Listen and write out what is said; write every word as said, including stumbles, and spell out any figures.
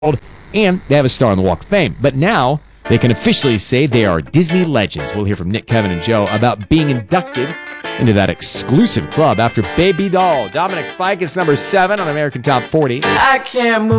and they have a star on the Walk of Fame. But now they can officially say they are Disney legends. We'll hear from Nick, Kevin, and Joe about being inducted into that exclusive club after Baby Doll. Dominic Fike is number seven on American Top forty. I can't move.